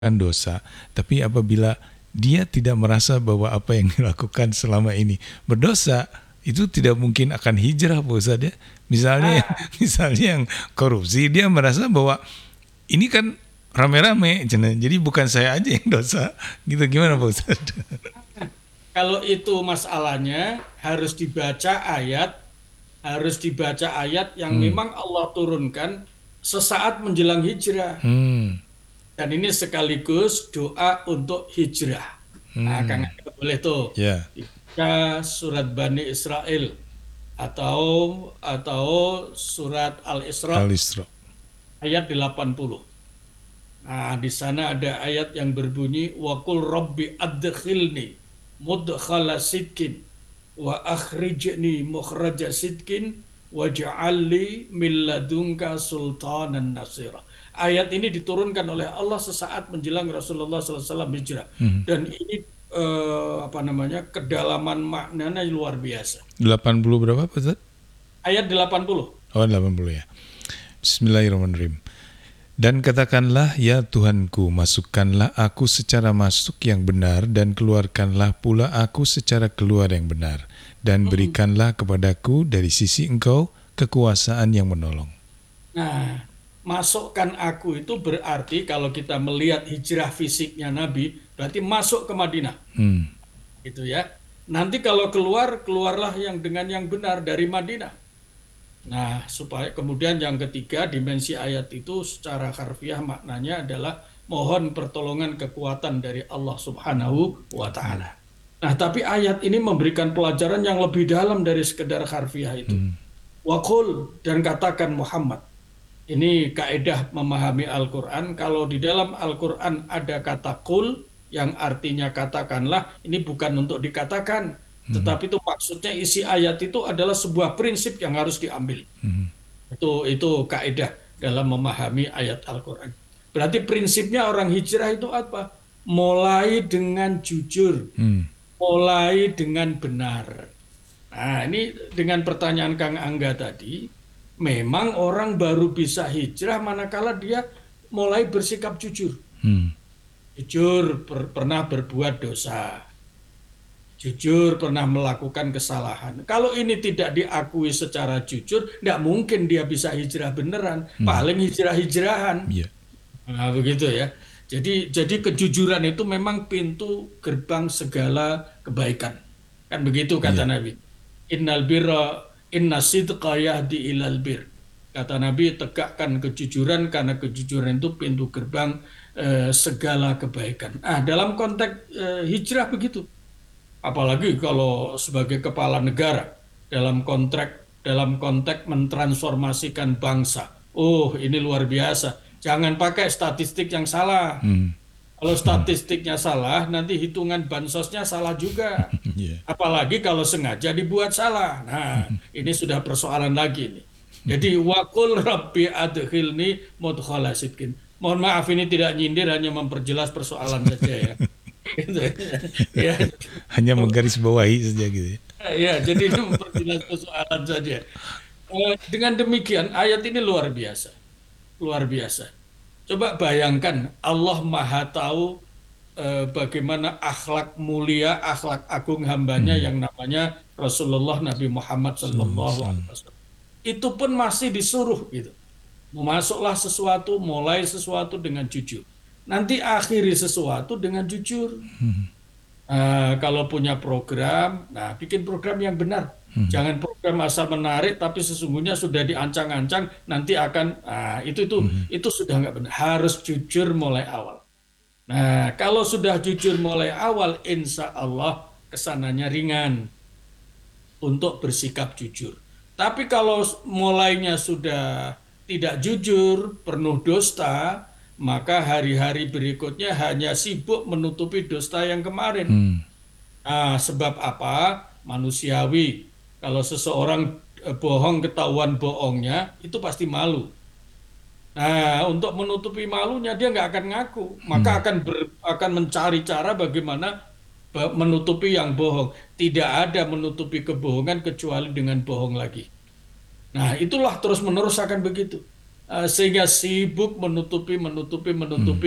dosa, tapi apabila dia tidak merasa bahwa apa yang dilakukan selama ini berdosa, itu tidak mungkin akan hijrah, Pak Ustadz ya. Misalnya, Ah, misalnya yang korupsi, dia merasa bahwa ini kan rame-rame, jadi bukan saya aja yang dosa, gitu. Gimana Pak Ustadz? kalau itu masalahnya harus dibaca ayat yang Hmm, memang Allah turunkan sesaat menjelang hijrah. hmm, Dan ini sekaligus doa untuk hijrah. Nah, Kang hmm, Aga boleh tuh ya, dibaca surat Bani Israel atau atau surat Al-Isra Al-Isra. ayat 80. Nah, di sana ada ayat yang berbunyi wa qul rabbi adkhilni mudkhala sidkin wa akhrijni mukhraja sidkin waj'alni min ladunka sultanan nasira. Ayat ini diturunkan oleh Allah sesaat menjelang Rasulullah SAW hijrah. Hmm. Dan ini apa namanya? Kedalaman maknanya luar biasa. 80 berapa Pak Ustadz? Ayat 80. Oh 80 ya. Bismillahirrahmanirrahim. Dan katakanlah, ya Tuhanku, masukkanlah aku secara masuk yang benar, dan keluarkanlah pula aku secara keluar yang benar. Dan berikanlah kepadaku dari sisi Engkau kekuasaan yang menolong. Nah, masukkan aku itu berarti kalau kita melihat hijrah fisiknya Nabi, berarti masuk ke Madinah, Hmm. gitu ya. Nanti kalau keluar, keluarlah yang dengan yang benar dari Madinah. Nah, supaya kemudian yang ketiga, dimensi ayat itu secara harfiah maknanya adalah mohon pertolongan kekuatan dari Allah Subhanahu wa Ta'ala. Nah, tapi ayat ini memberikan pelajaran yang lebih dalam dari sekedar harfiah itu. Waqul, dan katakan Muhammad. Ini kaedah memahami Al-Quran. Kalau di dalam Al-Quran ada kata kul, yang artinya katakanlah, ini bukan untuk dikatakan. Tetapi itu maksudnya isi ayat itu adalah sebuah prinsip yang harus diambil. Itu kaedah dalam memahami ayat Al-Quran. Berarti prinsipnya orang hijrah itu apa? Mulai dengan jujur, mulai dengan benar. Nah, ini dengan pertanyaan Kang Angga tadi, memang orang baru bisa hijrah manakala dia mulai bersikap jujur. Hmm. Jujur pernah berbuat dosa. Jujur pernah melakukan kesalahan. Kalau ini tidak diakui secara jujur, tidak mungkin dia bisa hijrah beneran. Paling hijrah-hijrahan. Ya. Nah, begitu ya. Jadi kejujuran itu memang pintu gerbang segala kebaikan. Kan begitu kata Iya. Nabi. Innal birra inna sidqa yahdi ilal bir. Kata Nabi, tegakkan kejujuran karena kejujuran itu pintu gerbang segala kebaikan. Ah, dalam konteks hijrah begitu. Apalagi kalau sebagai kepala negara dalam konteks mentransformasikan bangsa. Oh, ini luar biasa. Jangan pakai statistik yang salah. Kalau statistiknya salah, nanti hitungan bansosnya salah juga. Iya. Apalagi kalau sengaja dibuat salah. Nah, ini sudah persoalan lagi nih. Jadi wakul rabbi adkhilni mudkhala sidqin. Mohon maaf ini tidak nyindir, hanya memperjelas persoalan saja ya. Gitu ya. Hanya menggarisbawahi saja gitu ya. Ya, jadi ini memperjelas persoalan saja. Dengan demikian ayat ini luar biasa. Luar biasa. Coba bayangkan Allah Maha tahu bagaimana akhlak mulia, akhlak agung hambanya yang namanya Rasulullah Nabi Muhammad SAW. Itu pun masih disuruh gitu. Memasuklah sesuatu, mulai sesuatu dengan jujur. Nanti akhiri sesuatu dengan jujur. Kalau punya program, nah bikin program yang benar. Jangan program asal menarik, tapi sesungguhnya sudah diancang-ancang nanti akan, itu sudah nggak benar. Harus jujur mulai awal. Nah, kalau sudah jujur mulai awal, insya Allah kesananya ringan untuk bersikap jujur. Tapi kalau mulainya sudah tidak jujur, penuh dusta, maka hari-hari berikutnya hanya sibuk menutupi dusta yang kemarin. Nah, sebab apa? Manusiawi. Kalau seseorang bohong, ketahuan bohongnya, itu pasti malu. Nah, untuk menutupi malunya dia nggak akan ngaku, maka akan mencari cara bagaimana menutupi yang bohong. Tidak ada menutupi kebohongan kecuali dengan bohong lagi. Nah, itulah terus-menerus akan begitu. Sehingga sibuk menutupi, menutupi, menutupi.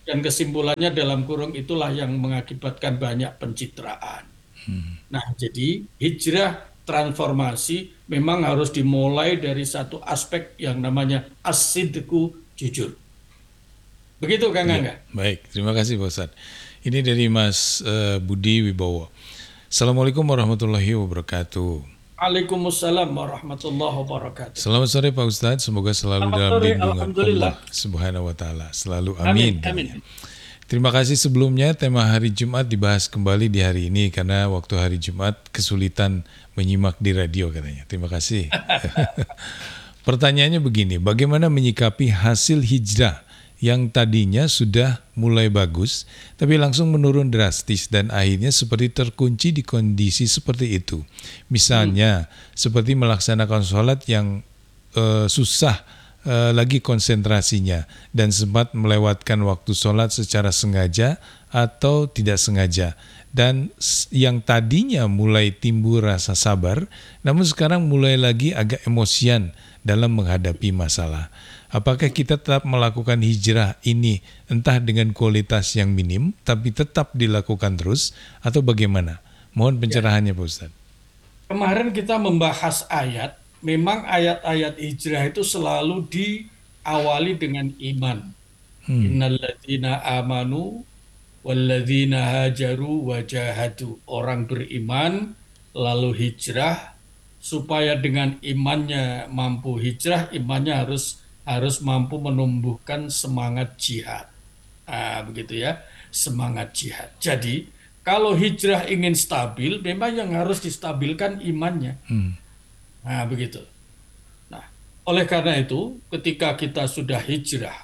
dan kesimpulannya dalam kurung itulah yang mengakibatkan banyak pencitraan. Nah, jadi hijrah transformasi memang harus dimulai dari satu aspek yang namanya as-sidqu, jujur. Begitu Kang Ya, Angga. baik. Terima kasih Pak Ustadz. Ini dari Mas Budi Wibowo. Assalamualaikum warahmatullahi wabarakatuh. Waalaikumsalam warahmatullahi wabarakatuh. Selamat sore Pak Ustadz, semoga selalu Selamat dalam sore, lindungan alhamdulillah. Allah Subhanahu wa taala. Selalu Amin, amin katanya. amin. Terima kasih sebelumnya tema hari Jumat dibahas kembali di hari ini karena waktu hari Jumat kesulitan menyimak di radio katanya. Terima kasih. Pertanyaannya begini, bagaimana menyikapi hasil hijrah yang tadinya sudah mulai bagus tapi langsung menurun drastis dan akhirnya seperti terkunci di kondisi seperti itu. Misalnya seperti melaksanakan sholat yang susah lagi konsentrasinya dan sempat melewatkan waktu sholat secara sengaja atau tidak sengaja, dan yang tadinya mulai timbul rasa sabar namun sekarang mulai lagi agak emosian dalam menghadapi masalah. Apakah kita tetap melakukan hijrah ini entah dengan kualitas yang minim tapi tetap dilakukan terus atau bagaimana? Mohon pencerahannya Pak Ustadz. Kemarin kita membahas ayat, memang ayat-ayat hijrah itu selalu diawali dengan iman. Innalladzina amanu walladzina hajaru wajahadu. Orang beriman lalu hijrah, supaya dengan imannya mampu hijrah, imannya harus mampu menumbuhkan semangat jihad. Begitu ya, semangat jihad. Jadi kalau hijrah ingin stabil, memang yang harus distabilkan imannya. Nah, begitu. Nah, oleh karena itu, ketika kita sudah hijrah,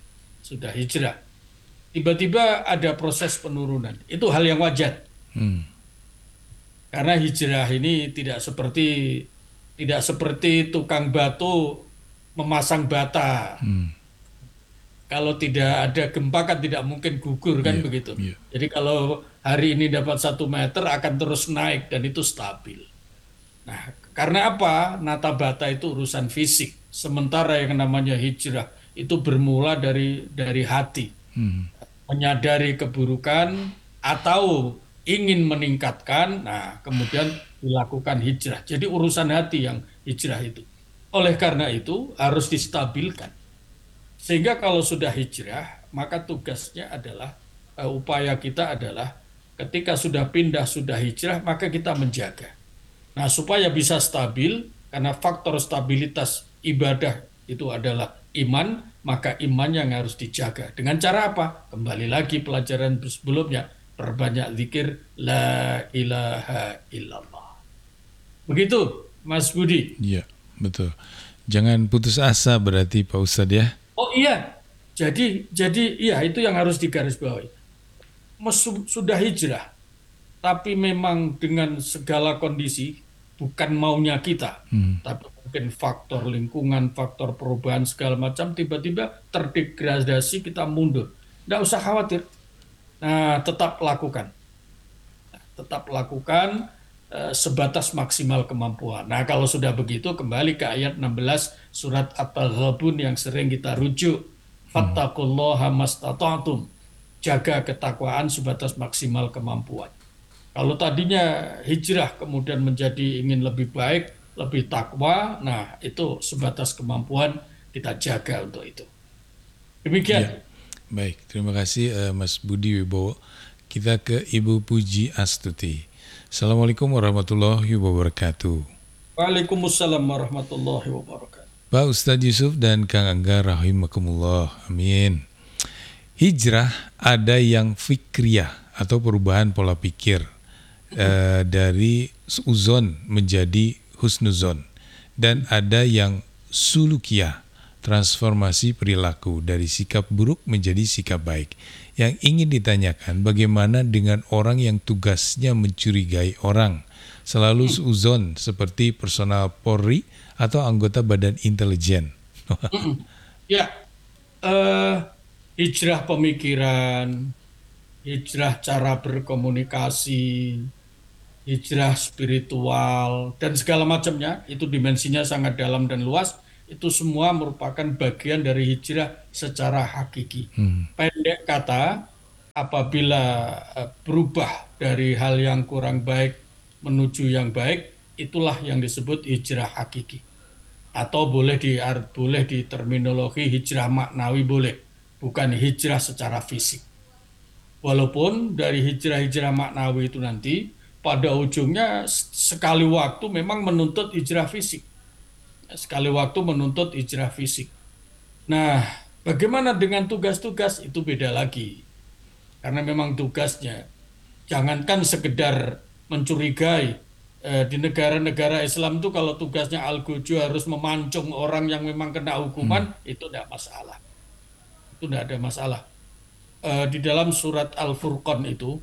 tiba-tiba ada proses penurunan. Itu hal yang wajar. Karena hijrah ini tidak seperti tukang batu memasang bata. Kalau tidak ada gempa kan tidak mungkin gugur kan begitu. Jadi kalau hari ini dapat 1 meter akan terus naik dan itu stabil. Nah, karena apa? Nata bata itu urusan fisik. Sementara yang namanya hijrah itu bermula dari hati. Menyadari keburukan atau ingin meningkatkan, nah kemudian dilakukan hijrah. Jadi urusan hati yang hijrah itu. Oleh karena itu harus distabilkan. Sehingga kalau sudah hijrah, maka tugasnya adalah, upaya kita adalah ketika sudah pindah, sudah hijrah, maka kita menjaga. Nah, supaya bisa stabil, karena faktor stabilitas ibadah itu adalah iman, maka iman yang harus dijaga. Dengan cara apa? Kembali lagi pelajaran sebelumnya, perbanyak zikir, la ilaha illallah. Begitu, Mas Budi. Iya, betul. Jangan putus asa berarti Pak Ustadz ya. Oh iya, jadi iya itu yang harus digarisbawahi. Sudah hijrah, tapi memang dengan segala kondisi bukan maunya kita, tapi mungkin faktor lingkungan, faktor perubahan segala macam tiba-tiba terdegradasi kita mundur. Nggak usah khawatir. Nah, tetap lakukan. Sebatas maksimal kemampuan. Nah, kalau sudah begitu kembali ke ayat 16 surat At-Taghabun yang sering kita rujuk. Fattaqullaha mastata'tum. Jaga ketakwaan sebatas maksimal kemampuan. Kalau tadinya hijrah kemudian menjadi ingin lebih baik, lebih takwa, nah itu sebatas kemampuan kita jaga untuk itu. Demikian. Baik, terima kasih Mas Budi Wibowo. Kita ke Ibu Puji Astuti. Assalamualaikum warahmatullahi wabarakatuh. Waalaikumsalam warahmatullahi wabarakatuh. Pak Ustadz Yusuf dan Kang Angga rahimakumullah. Amin. Hijrah ada yang fikriyah atau perubahan pola pikir dari uzon menjadi husnuzon, dan ada yang sulukiyah, transformasi perilaku dari sikap buruk menjadi sikap baik. Yang ingin ditanyakan, bagaimana dengan orang yang tugasnya mencurigai orang, selalu seuzon seperti personal Polri atau anggota badan intelijen? Ya, hijrah pemikiran, hijrah cara berkomunikasi, hijrah spiritual, dan segala macamnya, itu dimensinya sangat dalam dan luas. itu semua merupakan bagian dari hijrah secara hakiki. Pendek kata, apabila berubah dari hal yang kurang baik menuju yang baik, itulah yang disebut hijrah hakiki. Atau boleh di terminologi hijrah maknawi boleh, bukan hijrah secara fisik. Walaupun dari hijrah-hijrah maknawi itu nanti pada ujungnya sekali waktu memang menuntut hijrah fisik. Sekali waktu menuntut hijrah fisik. Nah, bagaimana dengan tugas-tugas? Itu beda lagi. Karena memang tugasnya, jangankan sekedar mencurigai. Di negara-negara Islam itu kalau tugasnya Al-Gojo harus memancung orang yang memang kena hukuman, itu tidak masalah. Itu tidak ada masalah. Di dalam surat Al-Furqan itu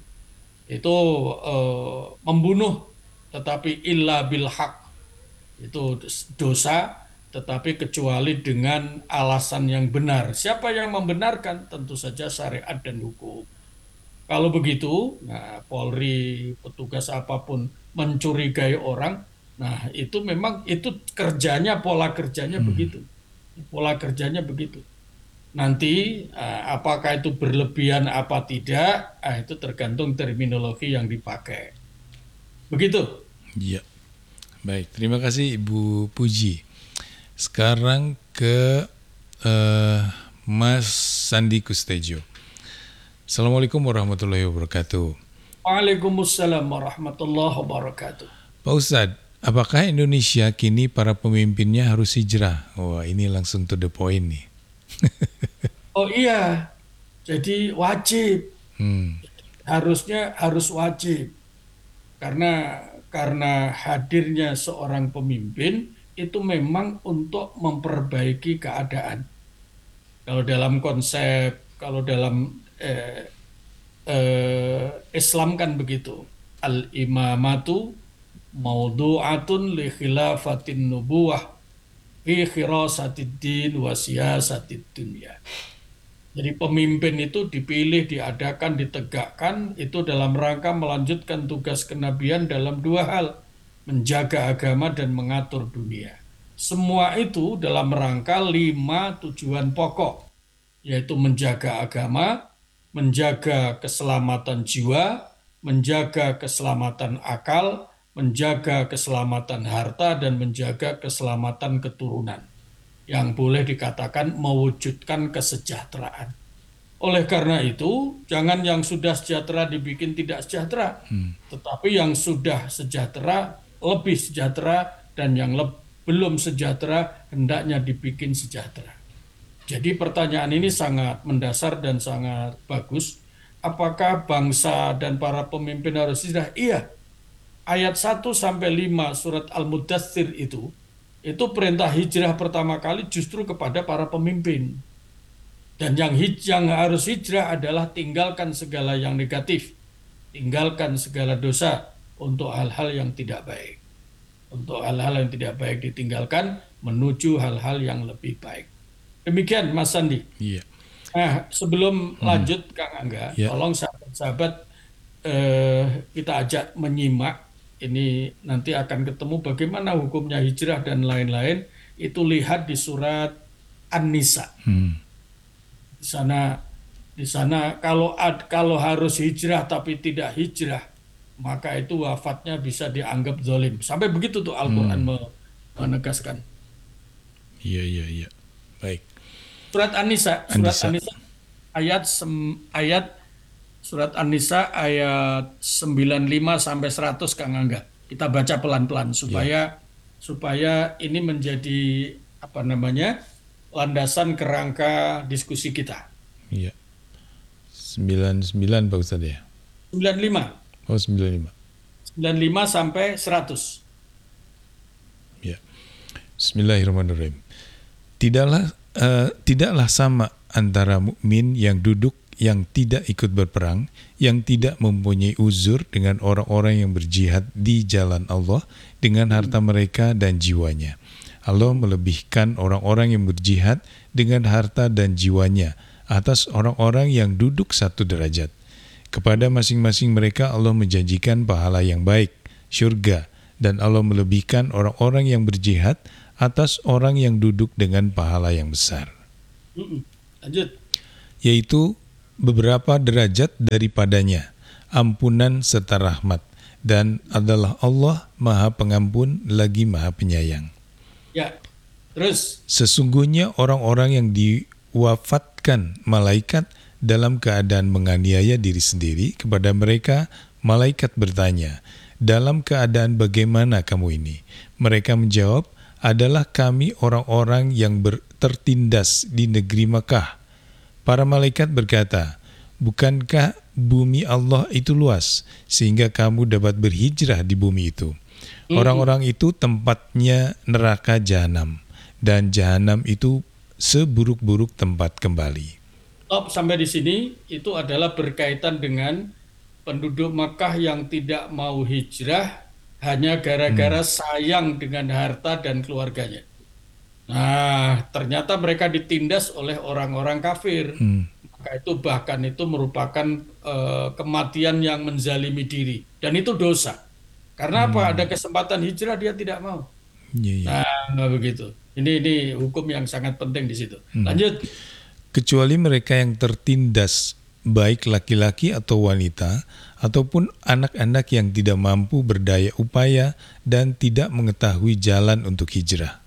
membunuh tetapi illa bil haq, itu dosa tetapi kecuali dengan alasan yang benar. Siapa yang membenarkan? Tentu saja syariat dan hukum. Kalau begitu, nah Polri, petugas apapun mencurigai orang, nah itu memang itu kerjanya, pola kerjanya begitu. Pola kerjanya begitu. Nanti apakah itu berlebihan apa tidak, itu tergantung terminologi yang dipakai. Begitu. Iya. Baik, terima kasih Ibu Puji. Sekarang ke Mas Sandi Kustejo. Assalamualaikum warahmatullahi wabarakatuh. Waalaikumsalam warahmatullahi wabarakatuh. Pak Ustadz, apakah Indonesia kini para pemimpinnya harus hijrah? Wah, ini langsung to the point nih. Oh iya, jadi wajib. Hmm. Harusnya harus wajib. Karena hadirnya seorang pemimpin itu memang untuk memperbaiki keadaan. Kalau dalam Islam kan begitu. Al-imamatu maudu'atun li khilafatin nubuwah fi khirasatid din wa siyasatid dunya. Jadi pemimpin itu dipilih, diadakan, ditegakkan itu dalam rangka melanjutkan tugas kenabian dalam dua hal, menjaga agama dan mengatur dunia. Semua itu dalam rangka 5 tujuan pokok, yaitu menjaga agama, menjaga keselamatan jiwa, menjaga keselamatan akal, menjaga keselamatan harta, dan menjaga keselamatan keturunan. Yang boleh dikatakan mewujudkan kesejahteraan. Oleh karena itu, jangan yang sudah sejahtera dibikin tidak sejahtera, tetapi yang sudah sejahtera, lebih sejahtera, dan yang belum sejahtera hendaknya dibikin sejahtera. Jadi pertanyaan ini sangat mendasar dan sangat bagus. Apakah bangsa dan para pemimpin harus hijrah? Iya. Ayat 1-5 surat Al-Mudaththir itu perintah hijrah pertama kali justru kepada para pemimpin. Dan yang harus hijrah adalah tinggalkan segala yang negatif. Tinggalkan segala dosa untuk hal-hal yang tidak baik. Untuk hal-hal yang tidak baik ditinggalkan menuju hal-hal yang lebih baik. Demikian Mas Sandi. Iya. Nah, sebelum lanjut Kang Angga, tolong sahabat-sahabat kita ajak menyimak. Ini nanti akan ketemu bagaimana hukumnya hijrah dan lain-lain. Itu lihat di surat An-Nisa. Di sana kalau harus hijrah tapi tidak hijrah, maka itu wafatnya bisa dianggap zalim. Sampai begitu tuh Al-Qur'an menegaskan. Iya. Baik. Surat An-Nisa Surat An-Nisa ayat 95 sampai 100 Kang Angga. Kita baca pelan-pelan supaya ini menjadi landasan kerangka diskusi kita. Iya. 99 Pak Ustadz ya. 95. Oh, 95. 95 sampai 100. Ya. Bismillahirrahmanirrahim. Tidaklah sama antara mukmin yang duduk yang tidak ikut berperang, yang tidak mempunyai uzur dengan orang-orang yang berjihad di jalan Allah dengan harta mereka dan jiwanya. Allah melebihkan orang-orang yang berjihad dengan harta dan jiwanya atas orang-orang yang duduk satu derajat. Kepada masing-masing mereka Allah menjanjikan pahala yang baik, syurga, dan Allah melebihkan orang-orang yang berjihad atas orang yang duduk dengan pahala yang besar, Lanjut. yaitu beberapa derajat daripadanya, ampunan serta rahmat, dan adalah Allah Maha Pengampun lagi Maha Penyayang. Ya, terus. Sesungguhnya orang-orang yang diwafatkan malaikat dalam keadaan menganiaya diri sendiri, kepada mereka malaikat bertanya, dalam keadaan bagaimana kamu ini? Mereka menjawab, adalah kami orang-orang yang tertindas di negeri Makkah. Para malaikat berkata, bukankah bumi Allah itu luas, sehingga kamu dapat berhijrah di bumi itu? Orang-orang itu tempatnya neraka jahanam, dan jahanam itu seburuk-buruk tempat kembali. Stop sampai di sini, itu adalah berkaitan dengan penduduk Makkah yang tidak mau hijrah hanya gara-gara sayang dengan harta dan keluarganya. Nah, ternyata mereka ditindas oleh orang-orang kafir. Maka itu bahkan itu merupakan kematian yang menzalimi diri. Dan itu dosa. Karena apa? Ada kesempatan hijrah, dia tidak mau. Nah, begitu. Ini hukum yang sangat penting di situ. Lanjut. Kecuali mereka yang tertindas, baik laki-laki atau wanita, ataupun anak-anak yang tidak mampu berdaya upaya dan tidak mengetahui jalan untuk hijrah.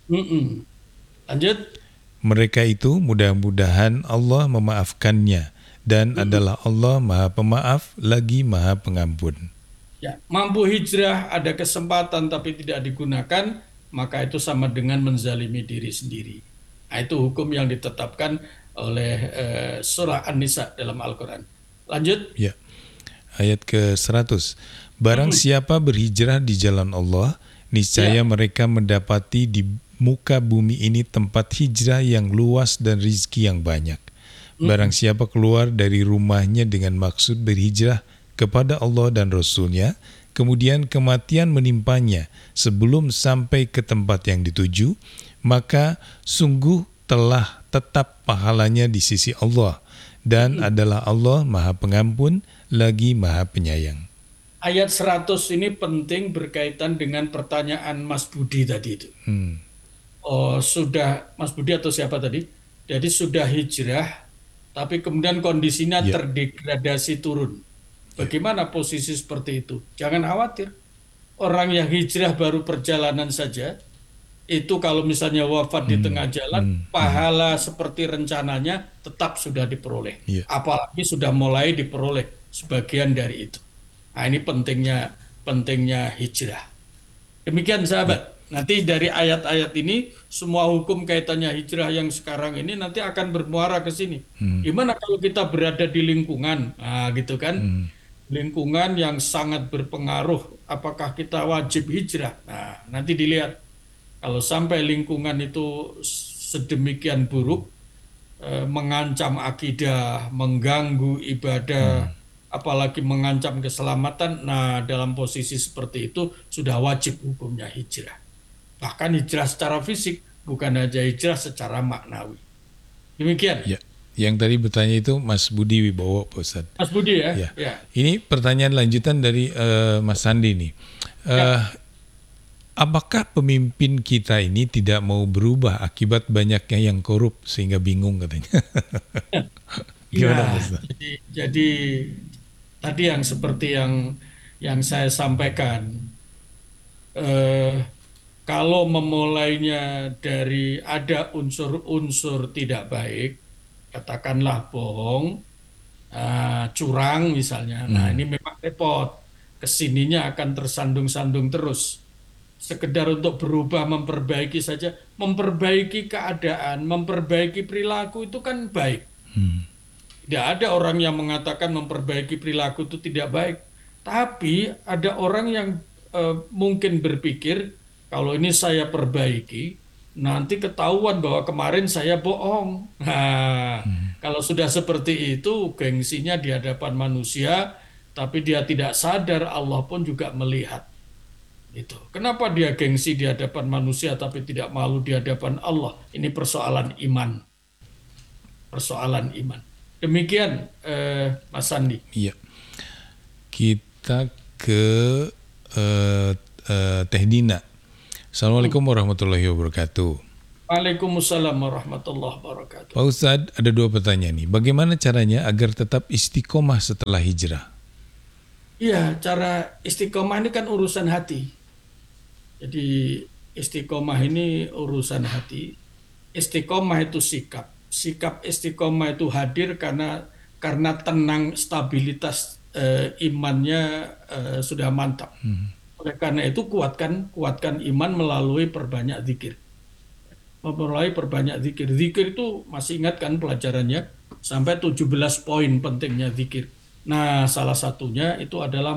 Lanjut. Mereka itu mudah-mudahan Allah memaafkannya, dan adalah Allah Maha Pemaaf lagi Maha Pengampun. Ya, mampu hijrah, ada kesempatan tapi tidak digunakan, maka itu sama dengan menzalimi diri sendiri. Nah, itu hukum yang ditetapkan oleh surah An-Nisa dalam Al-Quran. Lanjut. Ya. Ayat ke-100. Barang siapa berhijrah di jalan Allah, niscaya mereka mendapati di muka bumi ini tempat hijrah yang luas dan rizki yang banyak. Barang siapa keluar dari rumahnya dengan maksud berhijrah kepada Allah dan Rasul-Nya, kemudian kematian menimpanya sebelum sampai ke tempat yang dituju, maka sungguh telah tetap pahalanya di sisi Allah, dan adalah Allah Maha Pengampun lagi Maha Penyayang. Ayat 100 ini penting berkaitan dengan pertanyaan Mas Budi tadi itu. Oh, sudah Mas Budi atau siapa tadi? Jadi sudah hijrah, tapi kemudian kondisinya terdegradasi turun. Bagaimana posisi seperti itu? Jangan khawatir. Orang yang hijrah baru perjalanan saja, itu kalau misalnya wafat di tengah jalan, pahala seperti rencananya tetap sudah diperoleh. Apalagi sudah mulai diperoleh sebagian dari itu. Nah, ini pentingnya hijrah. Demikian sahabat. Nanti dari ayat-ayat ini, semua hukum kaitannya hijrah yang sekarang ini nanti akan bermuara ke sini. Gimana kalau kita berada di lingkungan, nah gitu kan, lingkungan yang sangat berpengaruh, apakah kita wajib hijrah? Nah, nanti dilihat. Kalau sampai lingkungan itu sedemikian buruk, mengancam akidah, mengganggu ibadah, apalagi mengancam keselamatan, nah dalam posisi seperti itu sudah wajib hukumnya hijrah. Bahkan hijrah secara fisik, bukan aja hijrah secara maknawi. Demikian. Ya. Yang tadi bertanya itu Mas Budi Wibowo, Pak Ustadz. Mas Budi ya? Ya. Ini pertanyaan lanjutan dari Mas Sandi nih. Apakah pemimpin kita ini tidak mau berubah akibat banyaknya yang korup sehingga bingung katanya? Gimana, Mas? Jadi tadi yang seperti yang saya sampaikan, kalau memulainya dari ada unsur-unsur tidak baik, katakanlah bohong, curang misalnya, nah ini memang repot. Kesininya akan tersandung-sandung terus. Sekedar untuk berubah, memperbaiki saja, memperbaiki keadaan, memperbaiki perilaku itu kan baik. Tidak ada orang yang mengatakan memperbaiki perilaku itu tidak baik. Tapi ada orang yang mungkin berpikir, kalau ini saya perbaiki, nanti ketahuan bahwa kemarin saya bohong. Nah, kalau sudah seperti itu, gengsinya di hadapan manusia, tapi dia tidak sadar, Allah pun juga melihat. Itu. Kenapa dia gengsi di hadapan manusia tapi tidak malu di hadapan Allah? Ini persoalan iman. Persoalan iman. Demikian Mas Sandi. Iya. Kita ke Teh Dina. Hmm. Assalamualaikum warahmatullahi wabarakatuh. Waalaikumsalam warahmatullahi wabarakatuh. Pak Ustadz, ada dua pertanyaan nih. Bagaimana caranya agar tetap istiqomah setelah hijrah? Iya, cara istiqomah ini kan urusan hati. Jadi istiqomah ini urusan hati. Istiqomah itu sikap. Sikap istiqomah itu hadir karena tenang, stabilitas imannya sudah mantap. Oleh karena itu kuatkan iman melalui perbanyak zikir. Melalui perbanyak zikir. Zikir itu masih ingat kan pelajarannya sampai 17 poin pentingnya zikir. Nah, salah satunya itu adalah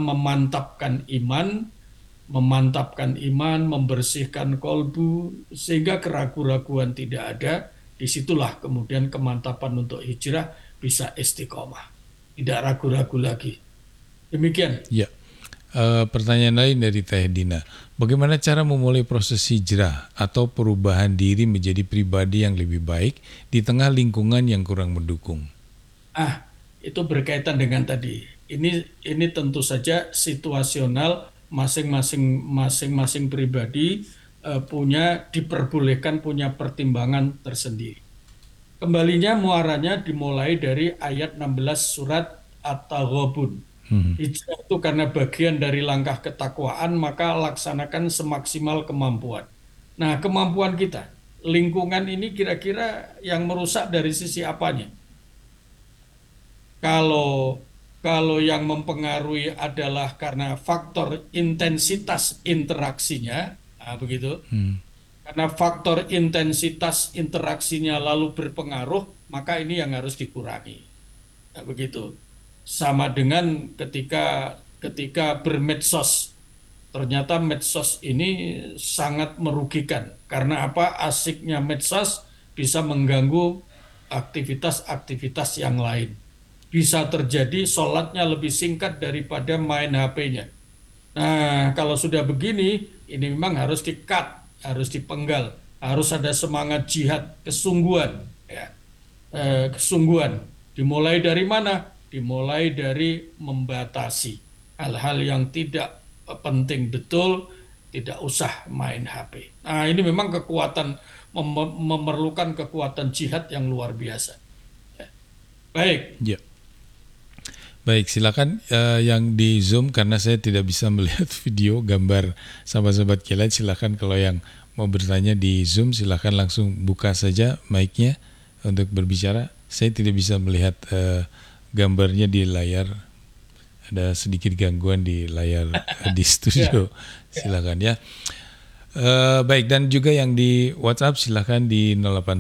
memantapkan iman, membersihkan kolbu, sehingga keraguan-raguan tidak ada. Disitulah kemudian kemantapan untuk hijrah bisa istiqomah. Tidak ragu-ragu lagi. Demikian. Ya. Pertanyaan lain dari Teh Dina. Bagaimana cara memulai proses hijrah atau perubahan diri menjadi pribadi yang lebih baik di tengah lingkungan yang kurang mendukung? Itu berkaitan dengan tadi. Ini tentu saja situasional masing-masing pribadi diperbolehkan punya pertimbangan tersendiri. Kembalinya muaranya dimulai dari ayat 16 surat At-Taghabun. Hijrah itu karena bagian dari langkah ketakwaan, maka laksanakan semaksimal kemampuan. Nah, kemampuan kita, lingkungan ini kira-kira yang merusak dari sisi apanya? Kalau kalau yang mempengaruhi adalah karena faktor intensitas interaksinya, nah, begitu. Karena faktor intensitas interaksinya lalu berpengaruh, maka ini yang harus dikurangi. Nah, begitu. Sama dengan ketika bermedsos. Ternyata medsos ini sangat merugikan. Karena apa? Asiknya medsos bisa mengganggu aktivitas-aktivitas yang lain. Bisa terjadi sholatnya lebih singkat daripada main HP-nya. Nah, kalau sudah begini, ini memang harus di-cut, harus dipenggal, harus ada semangat jihad, kesungguhan, ya. Kesungguhan. Dimulai dari mana? Dimulai dari membatasi hal-hal yang tidak penting betul, tidak usah main HP. Nah, ini memang memerlukan kekuatan jihad yang luar biasa. Ya. Baik. Ya. Baik, silakan yang di Zoom karena saya tidak bisa melihat video gambar sahabat-sahabat kilat. Silakan kalau yang mau bertanya di Zoom silakan langsung buka saja mic-nya untuk berbicara. Saya tidak bisa melihat gambarnya di layar. Ada sedikit gangguan di layar di studio. Ya. Silakan ya. Baik, dan juga yang di WhatsApp silakan di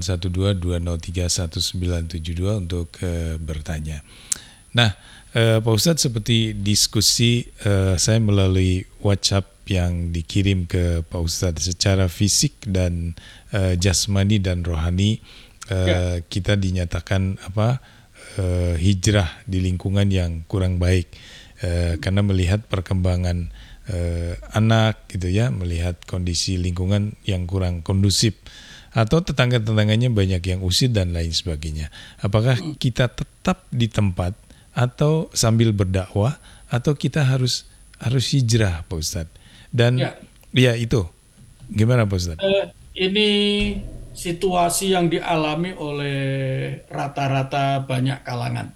0812203192 untuk bertanya. Nah, Pak Ustadz, seperti diskusi saya melalui WhatsApp yang dikirim ke Pak Ustadz secara fisik dan jasmani dan rohani, kita dinyatakan hijrah di lingkungan yang kurang baik karena melihat perkembangan anak gitu ya, melihat kondisi lingkungan yang kurang kondusif atau tetangga-tetangganya banyak yang usir dan lain sebagainya. Apakah kita tetap di tempat atau sambil berdakwah atau kita harus hijrah, Pak Ustadz? Dan ya itu gimana, Pak Ustadz? Ini situasi yang dialami oleh rata-rata banyak kalangan.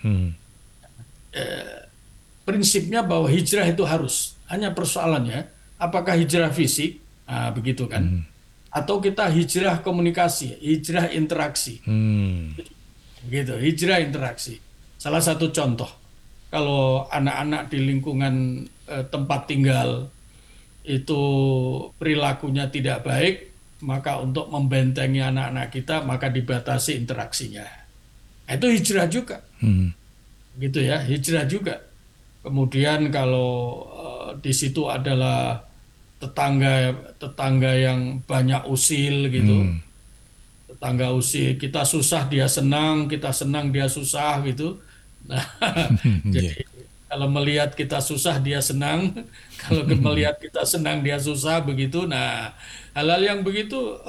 Prinsipnya bahwa hijrah itu harus. Hanya persoalannya, apakah hijrah fisik, begitu kan? Atau kita hijrah komunikasi, hijrah interaksi. Begitu, hijrah interaksi. Salah satu contoh, kalau anak-anak di lingkungan tempat tinggal itu perilakunya tidak baik, maka untuk membentengi anak-anak kita, maka dibatasi interaksinya. Itu hijrah juga. Gitu ya, hijrah juga. Kemudian kalau di situ adalah tetangga yang banyak usil gitu. Tetangga usil, kita susah dia senang, kita senang dia susah gitu. Nah, jadi kalau melihat kita susah dia senang, kalau melihat kita senang dia susah begitu. Nah, hal-hal yang begitu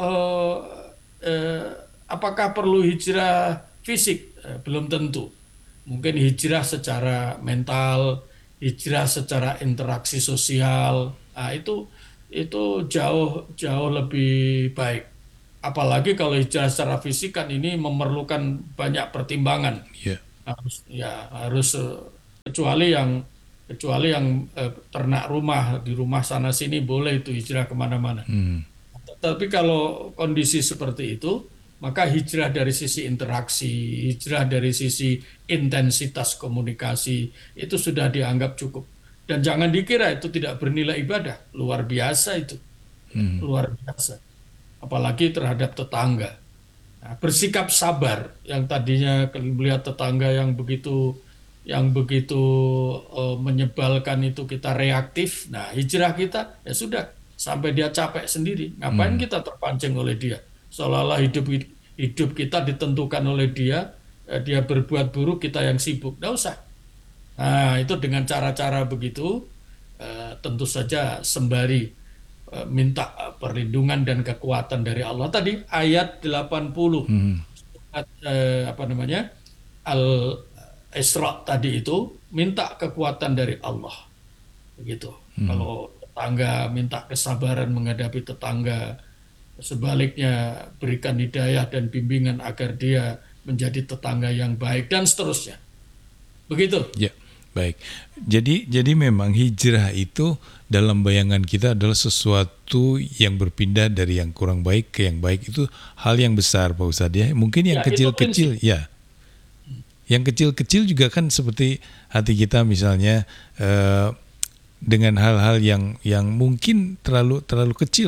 apakah perlu hijrah fisik? Belum tentu. Mungkin hijrah secara mental, hijrah secara interaksi sosial. Nah, itu jauh jauh lebih baik. Apalagi kalau hijrah secara fisik kan ini memerlukan banyak pertimbangan. Ya. Harus kecuali yang ternak rumah di rumah sana sini boleh itu hijrah kemana-mana. Hmm. Tapi kalau kondisi seperti itu, maka hijrah dari sisi interaksi, hijrah dari sisi intensitas komunikasi, itu sudah dianggap cukup. Dan jangan dikira itu tidak bernilai ibadah. Luar biasa itu. Hmm. Luar biasa. Apalagi terhadap tetangga. Nah, bersikap sabar yang tadinya melihat tetangga yang begitu menyebalkan itu kita reaktif. Nah, hijrah kita ya sudah sampai dia capek sendiri. Ngapain Hmm. kita terpancing oleh dia? Seolah-olah hidup kita ditentukan oleh dia. Dia berbuat buruk, kita yang sibuk. Nggak usah. Nah, itu dengan cara-cara begitu tentu saja sembari minta perlindungan dan kekuatan dari Allah. Tadi ayat 80 Hmm. apa namanya? Al-Isra tadi itu minta kekuatan dari Allah. Begitu. Hmm. Kalau tetangga minta kesabaran menghadapi tetangga, sebaliknya berikan hidayah dan bimbingan agar dia menjadi tetangga yang baik dan seterusnya. Begitu. Ya, baik. Jadi memang hijrah itu dalam bayangan kita adalah sesuatu yang berpindah dari yang kurang baik ke yang baik. Itu hal yang besar, Pak Ustadz ya. Mungkin yang Ya, itu prinsip. kecil-kecil, ya. Yang kecil-kecil juga kan seperti hati kita misalnya dengan hal-hal yang mungkin terlalu kecil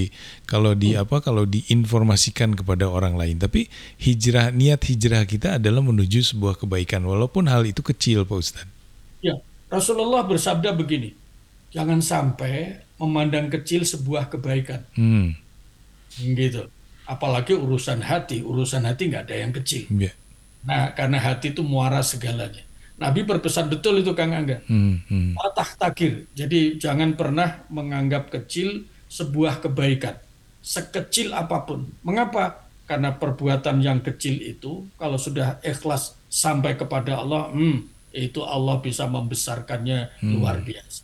kalau diinformasikan kepada orang lain. Tapi niat hijrah kita adalah menuju sebuah kebaikan walaupun hal itu kecil, Pak Ustadz. Ya, Rasulullah bersabda begini, jangan sampai memandang kecil sebuah kebaikan. Hmm. Gitu. Apalagi urusan hati nggak ada yang kecil. Ya. Nah, karena hati itu muara segalanya. Nabi berpesan betul itu Kang Angga. Hmm. Hmm. Patah takir. Jadi jangan pernah menganggap kecil sebuah kebaikan. Sekecil apapun. Mengapa? Karena perbuatan yang kecil itu kalau sudah ikhlas sampai kepada Allah, itu Allah bisa membesarkannya luar biasa.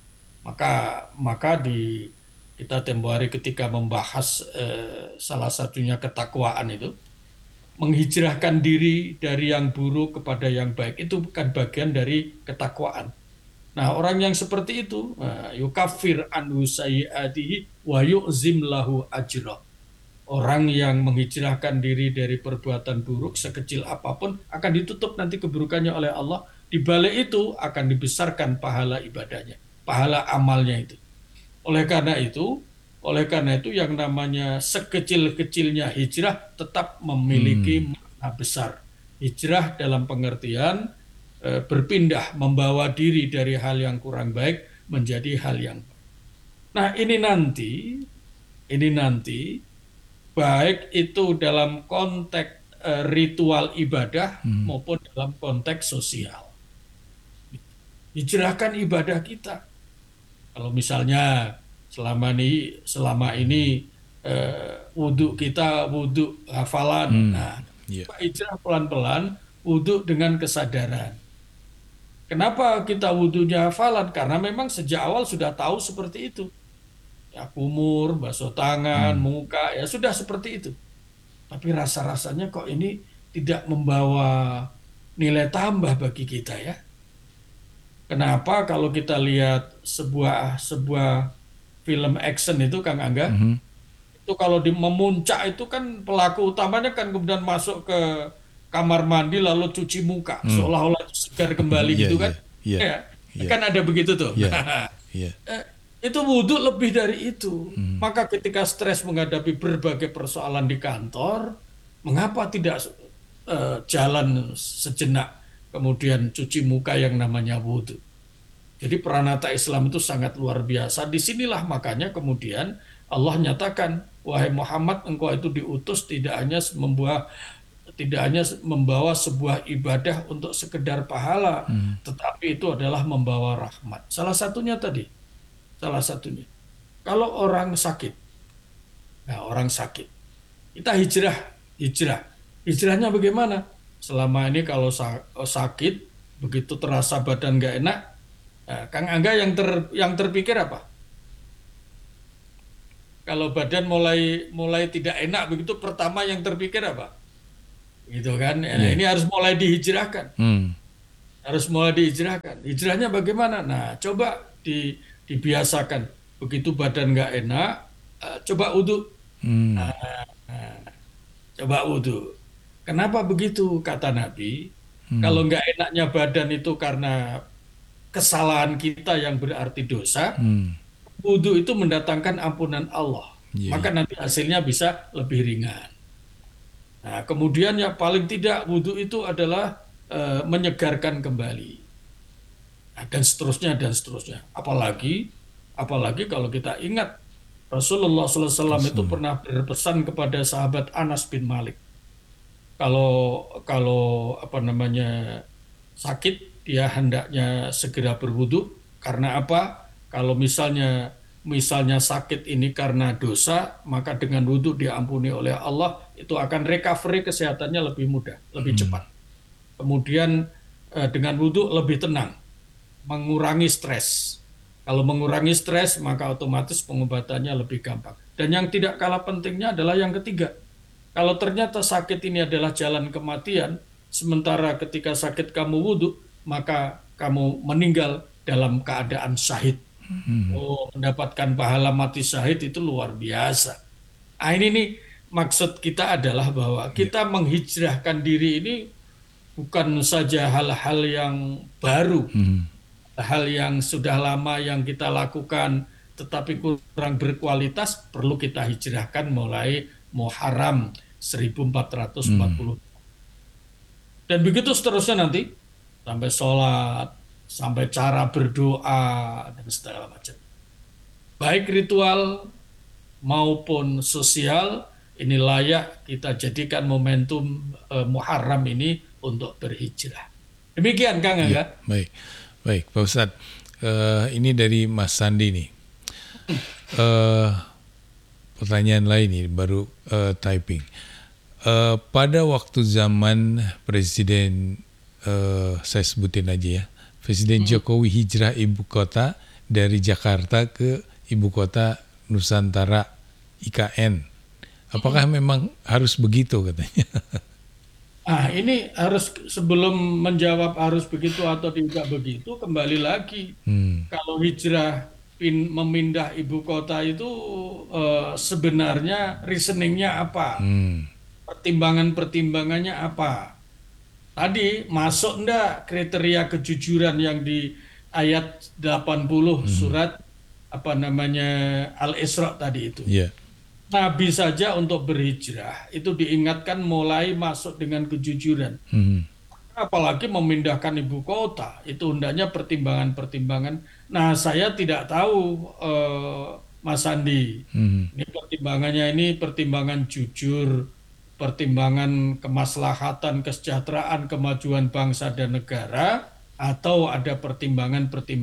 Maka kita tempo hari ketika membahas salah satunya ketakwaan itu, menghijrahkan diri dari yang buruk kepada yang baik itu bukan bagian dari ketakwaan. Nah, orang yang seperti itu yukafir anhu sayyiatihi wa yu'zim lahu ajra. Orang yang menghijrahkan diri dari perbuatan buruk sekecil apapun akan ditutup nanti keburukannya oleh Allah. Di balik itu akan dibesarkan pahala ibadahnya, pahala amalnya itu. Oleh karena itu yang namanya sekecil-kecilnya hijrah tetap memiliki makna besar. Hijrah dalam pengertian berpindah, membawa diri dari hal yang kurang baik menjadi hal yang baik. Nah, ini nanti baik itu dalam konteks ritual ibadah maupun dalam konteks sosial. Hijrahkan ibadah kita. Kalau misalnya selama ini wudhu kita wudhu hafalan, nah Ya. hijrah pelan-pelan wudhu dengan kesadaran. Kenapa kita wudhunya hafalan? Karena memang sejak awal sudah tahu seperti itu. Ya kumur, basuh tangan, muka, ya sudah seperti itu. Tapi rasa-rasanya kok ini tidak membawa nilai tambah bagi kita ya. Kenapa kalau kita lihat sebuah film action itu Kang Angga, itu kalau memuncak itu kan pelaku utamanya kan kemudian masuk ke kamar mandi lalu cuci muka seolah-olah itu segar kembali Iya, gitu kan. iya, Ya, iya, kan ada begitu tuh. iya, iya. Itu wudhu lebih dari itu. Maka ketika stres menghadapi berbagai persoalan di kantor, mengapa tidak jalan sejenak kemudian cuci muka yang namanya wudhu. Jadi peranata Islam itu sangat luar biasa. Disinilah makanya kemudian Allah nyatakan, wahai Muhammad, engkau itu diutus tidak hanya membawa sebuah ibadah untuk sekedar pahala, tetapi itu adalah membawa rahmat. Salah satunya. Kalau orang sakit, kita hijrahnya bagaimana? Selama ini kalau sakit, begitu terasa badan nggak enak, Kang Angga yang terpikir apa? Kalau badan mulai mulai tidak enak begitu, pertama yang terpikir apa? Gitu kan? Nah, Iya. ini harus mulai dihijrahkan, Hmm. harus mulai dihijrahkan. Hijrahnya bagaimana? Nah, coba dibiasakan. Begitu badan nggak enak, coba wudhu. Hmm. Nah, coba wudhu. Kenapa begitu? Kata Nabi, Hmm. kalau nggak enaknya badan itu karena kesalahan kita yang berarti dosa, Hmm. wudhu itu mendatangkan ampunan Allah. Iya, Maka iya. nanti hasilnya bisa lebih ringan. Nah, kemudian yang paling tidak wudhu itu adalah menyegarkan kembali. Nah, dan seterusnya dan seterusnya. Apalagi kalau kita ingat Rasulullah SAW itu Langsung. pernah berpesan kepada sahabat Anas bin Malik. Kalau kalau apa namanya sakit, dia hendaknya segera berwudu. Karena apa? Kalau misalnya sakit ini karena dosa, maka dengan wudu diampuni oleh Allah, itu akan recovery kesehatannya lebih mudah, lebih Hmm. cepat. Kemudian dengan wudu lebih tenang, mengurangi stres. Kalau mengurangi stres, maka otomatis pengobatannya lebih gampang. Dan yang tidak kalah pentingnya adalah yang ketiga. Kalau ternyata sakit ini adalah jalan kematian, sementara ketika sakit kamu wudhu, maka kamu meninggal dalam keadaan syahid. Oh, mendapatkan pahala mati syahid itu luar biasa. Ah, ini nih maksud kita adalah bahwa Iya. kita menghijrahkan diri ini bukan saja hal-hal yang baru, Hmm. hal yang sudah lama yang kita lakukan tetapi kurang berkualitas, perlu kita hijrahkan mulai Muharram Hmm. 1440. Dan begitu seterusnya nanti, sampai sholat, sampai cara berdoa, dan segala macam. Baik ritual maupun sosial, ini layak kita jadikan momentum Muharram ini untuk berhijrah. Demikian Kang Iya, Angga. baik. Baik, Pak Ustadz. Ini dari Mas Sandi nih. Eh, Pertanyaan lain nih, baru typing. Pada waktu zaman Presiden, saya sebutin aja ya, Presiden Mm, Jokowi hijrah ibu kota dari Jakarta ke ibu kota Nusantara IKN. Apakah mm. memang harus begitu katanya? Ah, ini harus sebelum menjawab harus begitu atau tidak begitu, kembali lagi. Hmm. Kalau hijrah memindah ibu kota itu sebenarnya reasoningnya apa? Hmm. Pertimbangan-pertimbangannya apa? Tadi masuk enggak kriteria kejujuran yang di ayat 80 Hmm. surat apa namanya Al-Isra tadi itu. Ya. Nabi saja untuk berhijrah itu diingatkan mulai masuk dengan kejujuran. Hmm. Apalagi memindahkan ibu kota, itu hendaknya pertimbangan-pertimbangan. Nah, saya tidak tahu Mas Andi. Hmm. Ini pertimbangannya ini pertimbangan jujur, pertimbangan kemaslahatan, kesejahteraan, kemajuan bangsa dan negara, atau ada pertimbangan-pertimbangan